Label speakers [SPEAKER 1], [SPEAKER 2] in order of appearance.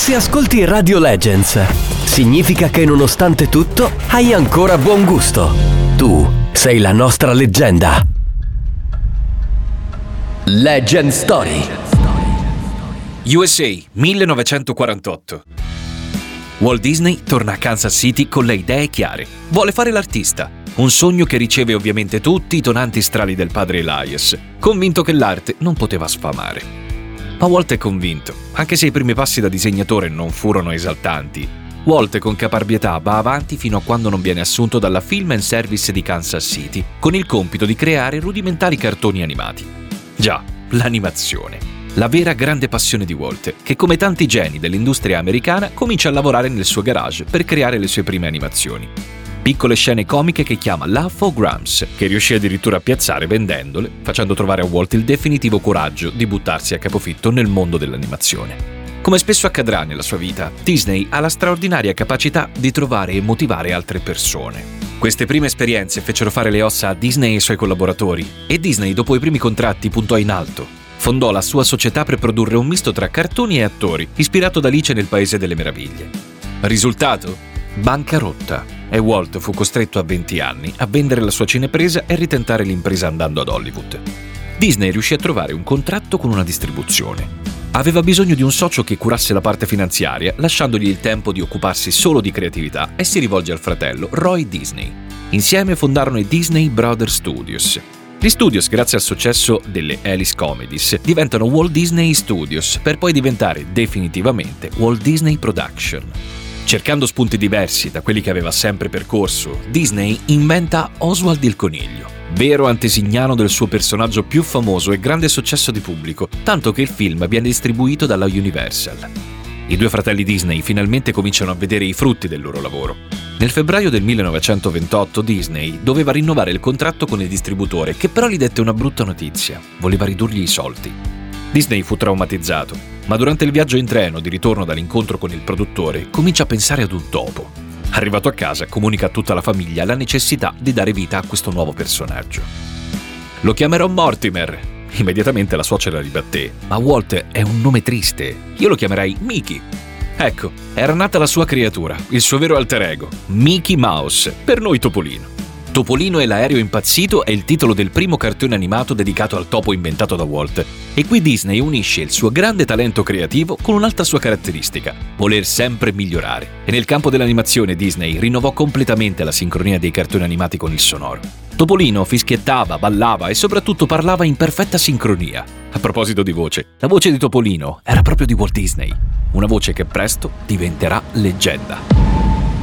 [SPEAKER 1] Se ascolti Radio Legends, significa che nonostante tutto hai ancora buon gusto. Tu sei la nostra leggenda. Legend Story.
[SPEAKER 2] USA 1948. Walt Disney torna a Kansas City con le idee chiare. Vuole fare l'artista, un sogno che riceve ovviamente tutti i tonanti strali del padre Elias, convinto che l'arte non poteva sfamare. Ma Walt è convinto, anche se i primi passi da disegnatore non furono esaltanti. Walt con caparbietà va avanti fino a quando non viene assunto dalla Film and Service di Kansas City con il compito di creare rudimentali cartoni animati. Già, l'animazione. La vera grande passione di Walt, che come tanti geni dell'industria americana comincia a lavorare nel suo garage per creare le sue prime animazioni. Piccole scene comiche che chiama Laugh-O-Grams, che riuscì addirittura a piazzare vendendole, facendo trovare a Walt il definitivo coraggio di buttarsi a capofitto nel mondo dell'animazione. Come spesso accadrà nella sua vita, Disney ha la straordinaria capacità di trovare e motivare altre persone. Queste prime esperienze fecero fare le ossa a Disney e ai suoi collaboratori, e Disney, dopo i primi contratti, puntò in alto. Fondò la sua società per produrre un misto tra cartoni e attori, ispirato da Alice nel Paese delle Meraviglie. Risultato? Bancarotta. E Walt fu costretto a 20 anni a vendere la sua cinepresa e ritentare l'impresa andando ad Hollywood. Disney riuscì a trovare un contratto con una distribuzione. Aveva bisogno di un socio che curasse la parte finanziaria, lasciandogli il tempo di occuparsi solo di creatività, e si rivolge al fratello Roy Disney. Insieme fondarono i Disney Brothers Studios. Gli studios, grazie al successo delle Alice Comedies, diventano Walt Disney Studios, per poi diventare definitivamente Walt Disney Production. Cercando spunti diversi da quelli che aveva sempre percorso, Disney inventa Oswald il coniglio, vero antesignano del suo personaggio più famoso e grande successo di pubblico, tanto che il film viene distribuito dalla Universal. I due fratelli Disney finalmente cominciano a vedere i frutti del loro lavoro. Nel febbraio del 1928 Disney doveva rinnovare il contratto con il distributore, che però gli dette una brutta notizia: voleva ridurgli i soldi. Disney fu traumatizzato, ma durante il viaggio in treno di ritorno dall'incontro con il produttore comincia a pensare ad un topo. Arrivato a casa comunica a tutta la famiglia la necessità di dare vita a questo nuovo personaggio. Lo chiamerò Mortimer. Immediatamente la suocera ribatté: ma Walt è un nome triste, io lo chiamerei Mickey. Ecco, era nata la sua creatura, il suo vero alter ego, Mickey Mouse, per noi Topolino. Topolino e l'aereo impazzito è il titolo del primo cartone animato dedicato al topo inventato da Walt, e qui Disney unisce il suo grande talento creativo con un'altra sua caratteristica: voler sempre migliorare. E nel campo dell'animazione Disney rinnovò completamente la sincronia dei cartoni animati con il sonoro. Topolino fischiettava, ballava e soprattutto parlava in perfetta sincronia. A proposito di voce, la voce di Topolino era proprio di Walt Disney, una voce che presto diventerà leggenda.